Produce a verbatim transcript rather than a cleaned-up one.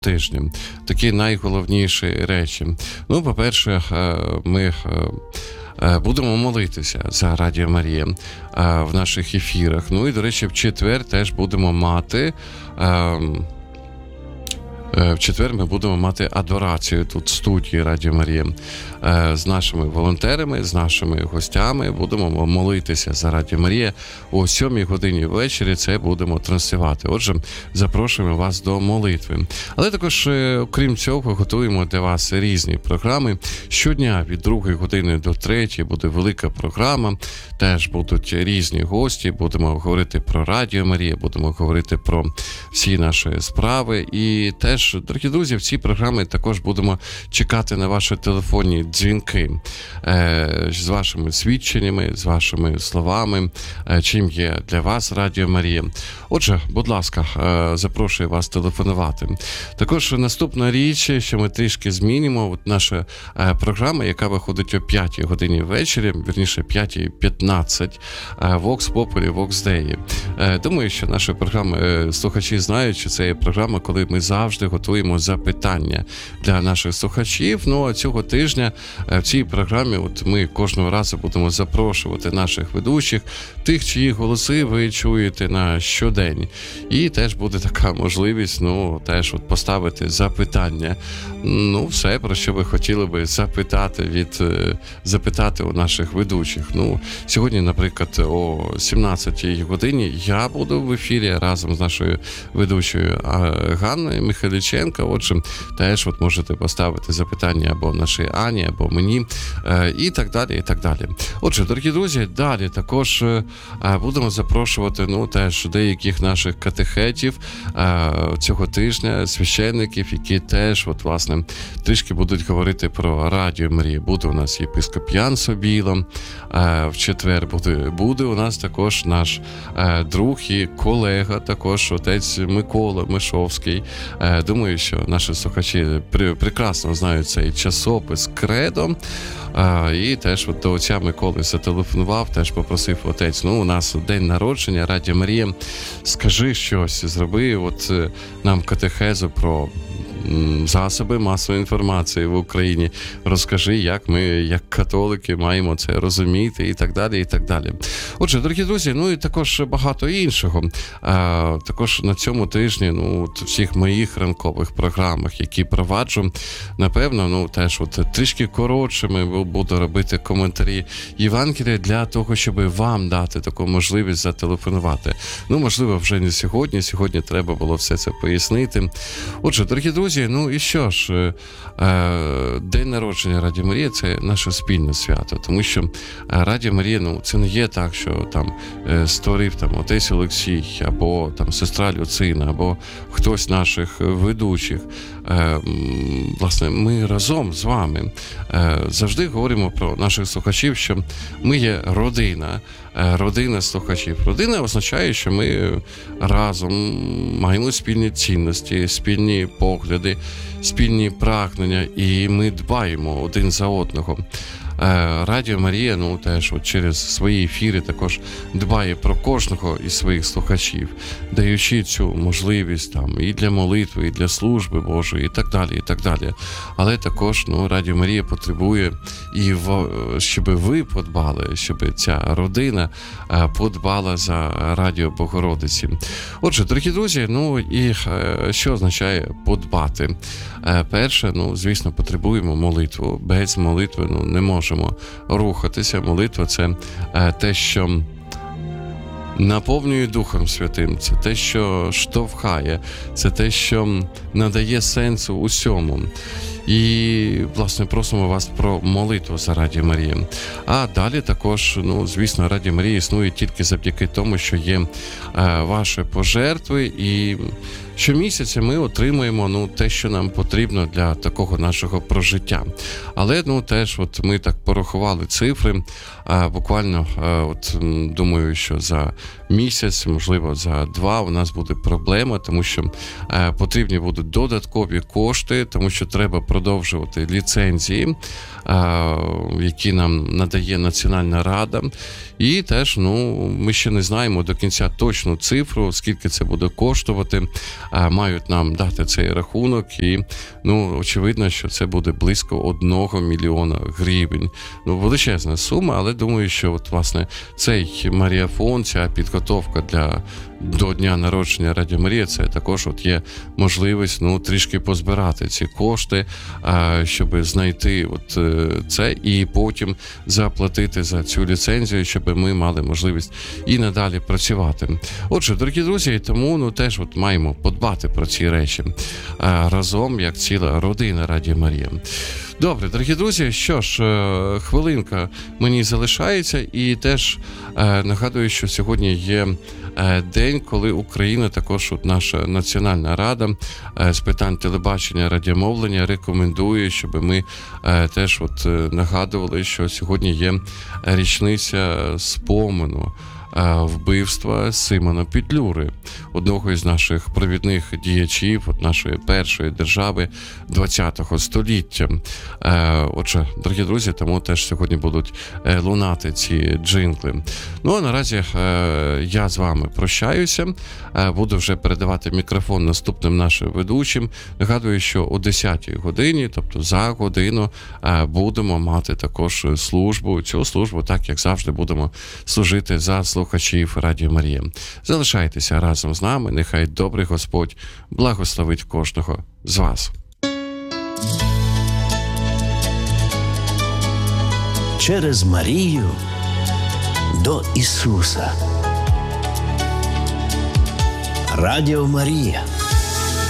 тижнем. Такі найголовніші речі. Ну, по-перше, ми будемо молитися за Радіо Марія в наших ефірах. Ну і, до речі, в четвер теж будемо мати... В четвер ми будемо мати адорацію тут в студії Радіо Марія з нашими волонтерами, з нашими гостями. Будемо молитися за Радіо Марія о сьомій годині ввечері. Це будемо транслювати. Отже, запрошуємо вас до молитви. Але також, окрім цього, готуємо для вас різні програми. Щодня від другої години до третьої буде велика програма. Теж будуть різні гості. Будемо говорити про Радіо Марія, будемо говорити про всі наші справи. І теж, дорогі друзі, в цій програмі також будемо чекати на ваші телефонні дзвінки е, з вашими свідченнями, з вашими словами, е, чим є для вас Радіо Марія. Отже, будь ласка, е, запрошую вас телефонувати. Також наступна річ, що ми трішки змінимо, от наша е, програма, яка виходить о п'ятій годині ввечері, вірніше п'ятій п'ятнадцять, е, Vox Populi, Vox Dei. Е, думаю, що наші програми, е, слухачі знають, що це є програма, коли ми завжди готуємо запитання для наших слухачів. Ну, а цього тижня в цій програмі от ми кожного разу будемо запрошувати наших ведучих, тих, чиї голоси ви чуєте на щодень. І теж буде така можливість, ну, теж от поставити запитання. Ну, все, про що ви хотіли би запитати від, запитати у наших ведучих. Ну, сьогодні, наприклад, о сімнадцятій годині я буду в ефірі разом з нашою ведучою Ганною Михайліченко. Отже, теж от можете поставити запитання або нашій Ані, або мені, і так далі, і так далі. Отже, дорогі друзі, далі також будемо запрошувати, ну, теж деяких наших катехетів цього тижня, священників, які теж, от, власне, трішки будуть говорити про Радіо Марія. Буде у нас єпископ Ян Собіло, в четвер буде, буде у нас також наш друг і колега, також отець Микола Мишовський. Думаю, що наші слухачі прекрасно знають цей часопис «Кредо». А, і теж от до отця Миколи зателефонував, теж попросив: отець, ну, у нас день народження, Радіо Марія, скажи щось, зроби от нам катехезу про засоби масової інформації в Україні. Розкажи, як ми, як католики, маємо це розуміти, і так далі, і так далі. Отже, дорогі друзі, ну і також багато іншого. А, також на цьому тижні, ну, от всіх моїх ранкових програмах, які проваджу, напевно, ну, теж от трішки коротшими буду робити коментарі Євангелія для того, щоб вам дати таку можливість зателефонувати. Ну, можливо, вже не сьогодні, сьогодні треба було все це пояснити. Отже, дорогі друзі, ну і що ж, День народження Радіо Марія – це наше спільне свято, тому що Радіо Марія, ну, це не є так, що там створив там отець Олексій, або там сестра Люцина, або хтось з наших ведучих. Власне, ми разом з вами завжди говоримо про наших слухачів, що ми є родина, родина слухачів. Родина означає, що ми разом маємо спільні цінності, спільні погляди, спільні прагнення, і ми дбаємо один за одного. Радіо Марія, ну, теж от через свої ефіри також дбає про кожного із своїх слухачів, даючи цю можливість там і для молитви, і для служби Божої, і так далі, і так далі. Але також, ну, Радіо Марія потребує, і в, щоб ви подбали, щоб ця родина подбала за Радіо Богородиці. Отже, дорогі друзі, ну, і що означає подбати? Перше, ну, звісно, потребуємо молитву. Без молитви, ну, не можемо рухатися. Молитва – це те, що наповнює Духом Святим, це те, що штовхає, це те, що надає сенсу усьому. І, власне, просимо вас про молитву за Радіо Марія. А далі також, ну, звісно, Радіо Марія існує тільки завдяки тому, що є е, ваші пожертви, і щомісяця ми отримуємо, ну, те, що нам потрібно для такого нашого прожиття. Але, ну, теж от ми так порахували цифри, е, буквально, е, от, думаю, що за місяць, можливо, за два у нас буде проблема, тому що е, потрібні будуть додаткові кошти, тому що треба продовжувати ліцензії, які нам надає Національна Рада. І теж, ну, ми ще не знаємо до кінця точну цифру, скільки це буде коштувати, мають нам дати цей рахунок. І, ну, очевидно, що це буде близько одного мільйона гривень. Ну, величезна сума, але думаю, що, от, власне, цей Маріафон, ця підготовка для до дня народження Радіо Марія, це також от є можливість, ну, трішки позбирати ці кошти, щоб знайти от це і потім заплатити за цю ліцензію, щоб ми мали можливість і надалі працювати. Отже, дорогі друзі, тому, ну, теж от маємо подбати про ці речі разом, як ціла родина Радіо Марія. Добре, дорогі друзі, що ж, хвилинка мені залишається, і теж нагадую, що сьогодні є день, коли Україна, також от наша Національна рада з питань телебачення, радіомовлення рекомендує, щоб ми теж от нагадували, що сьогодні є річниця спомену вбивства Симона Петлюри, одного із наших провідних діячів от нашої першої держави ХХ століття. Отже, дорогі друзі, тому теж сьогодні будуть лунати ці джингли. Ну, а наразі я з вами прощаюся. Буду вже передавати мікрофон наступним нашим ведучим. Нагадую, що о десятій годині, тобто за годину, будемо мати також службу. Цю службу, так як завжди, будемо служити за слухачів Радіо Марія. Залишайтеся разом з нами. Нехай добрий Господь благословить кожного з вас. Через Марію до Ісуса. Радіо Марія.